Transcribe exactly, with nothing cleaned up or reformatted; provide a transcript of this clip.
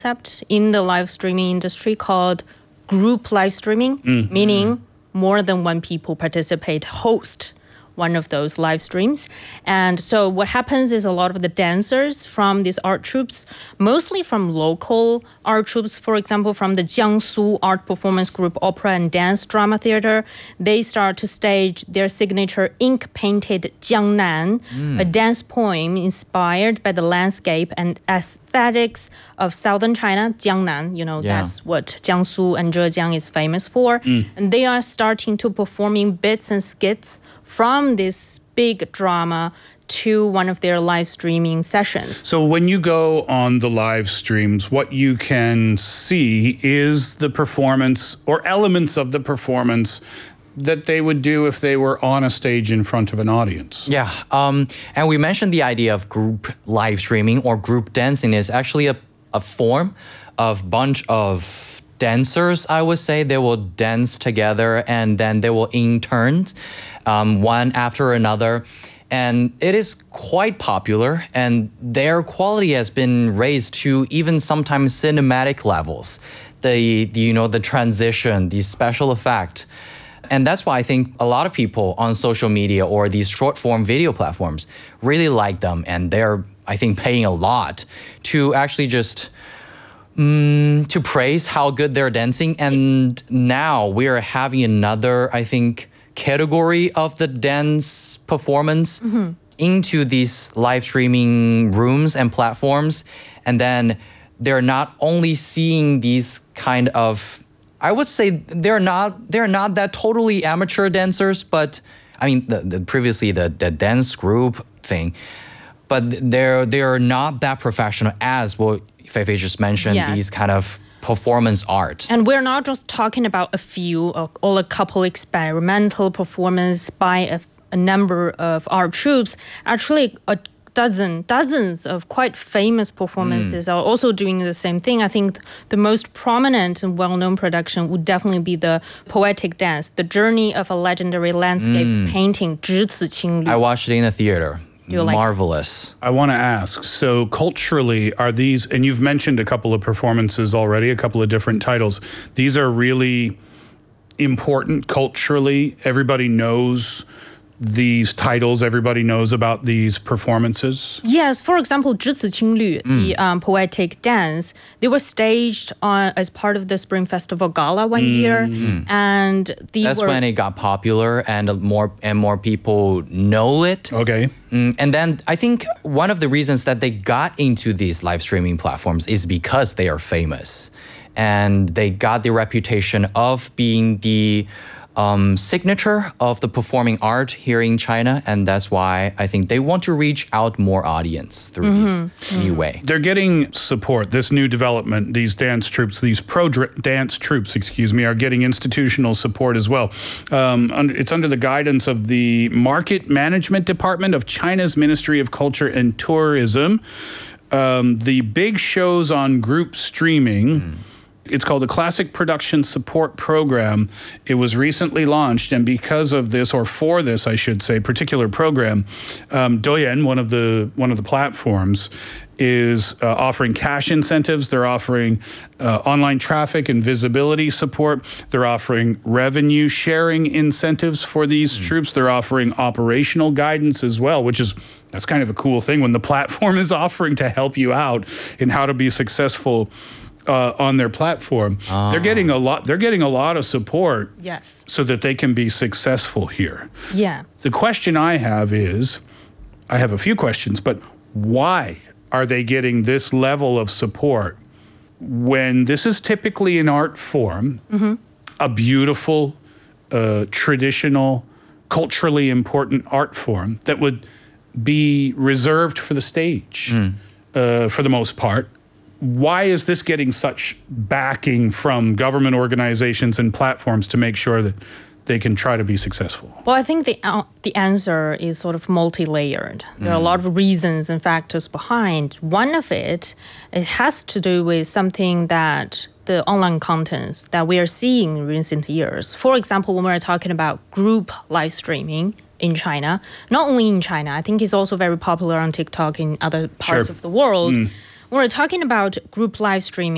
concept in the live streaming industry called group live streaming, mm. meaning more than one people participate, host one of those live streams. And so what happens is a lot of the dancers from these art troupes, mostly from local art troupes, for example, from the Jiangsu Art Performance Group Opera and Dance Drama Theater, they start to stage their signature ink-painted Jiangnan, mm. a dance poem inspired by the landscape and aesthetics of southern China, Jiangnan. You know, yeah. that's what Jiangsu and Zhejiang is famous for. Mm. And they are starting to performing bits and skits from this big drama to one of their live streaming sessions. So when you go on the live streams, what you can see is the performance or elements of the performance that they would do if they were on a stage in front of an audience. Yeah, um, and we mentioned the idea of group live streaming or group dancing is actually a, a form of bunch of dancers, I would say. They will dance together and then they will in turns, um, one after another. And it is quite popular, and their quality has been raised to even sometimes cinematic levels. The, the you know, the transition, the special effect. And that's why I think a lot of people on social media or these short form video platforms really like them. And they're, I think, paying a lot to actually just um, to praise how good they're dancing. And now we're having another, I think, category of the dance performance mm-hmm. into these live streaming rooms and platforms. And then they're not only seeing these kind of, I would say they're not they're not that totally amateur dancers, but I mean the, the previously the, the dance group thing, but they're they're not that professional as what Feifei just mentioned, yes. these kind of performance art. And we're not just talking about a few or, or a couple experimental performance by a, a number of art troupes. Actually, a dozen, dozens of quite famous performances mm. are also doing the same thing. I think the most prominent and well-known production would definitely be the Poetic Dance, The Journey of a Legendary Landscape mm. Painting, 只此青绿. I watched it in the theater. Like Marvelous. It? I want to ask, so culturally, are these, and you've mentioned a couple of performances already, a couple of different titles, these are really important culturally? Everybody knows these titles, everybody knows about these performances? Yes, for example, 只此青绿, mm. the um, Poetic Dance, they were staged on, as part of the Spring Festival Gala one mm. year. Mm. And the That's were, when it got popular and more and more people know it. Okay. Mm, and then I think one of the reasons that they got into these live streaming platforms is because they are famous. And they got the reputation of being the Um, signature of the performing art here in China, and that's why I think they want to reach out more audience through mm-hmm. this mm-hmm. new way. They're getting support. This new development, these dance troupes, these pro dance troupes, excuse me, are getting institutional support as well. Um, under, it's under the guidance of the Market Management Department of China's Ministry of Culture and Tourism. Um, the big shows on group streaming. Mm. It's called the Classic Production Support Program. It was recently launched, and because of this, or for this, I should say, particular program, um, Douyin, one of the one of the platforms, is uh, offering cash incentives. They're offering uh, online traffic and visibility support. They're offering revenue sharing incentives for these mm. troupes. They're offering operational guidance as well, which is that's kind of a cool thing when the platform is offering to help you out in how to be successful Uh, on their platform. Ah. They're getting a lot they're getting a lot of support yes. so that they can be successful here. Yeah. The question I have is, I have a few questions, but why are they getting this level of support when this is typically an art form, mm-hmm. a beautiful, uh, traditional, culturally important art form that would be reserved for the stage mm. uh, for the most part? Why is this getting such backing from government organizations and platforms to make sure that they can try to be successful? Well, I think the uh, the answer is sort of multi-layered. There mm. are a lot of reasons and factors behind. One of it, it has to do with something that the online contents that we are seeing in recent years. For example, when we're talking about group live streaming in China, not only in China, I think it's also very popular on TikTok in other parts sure. of the world. Mm. When we're talking about group live streaming,